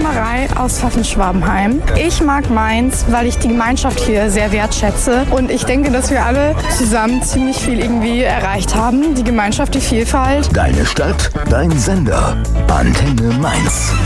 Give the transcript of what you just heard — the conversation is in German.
Marei aus Pfaffenschwabenheim. Ich mag Mainz, weil ich die Gemeinschaft hier sehr wertschätze. Und ich denke, dass wir alle zusammen ziemlich viel irgendwie erreicht haben. Die Gemeinschaft, die Vielfalt. Deine Stadt, dein Sender. Antenne Mainz.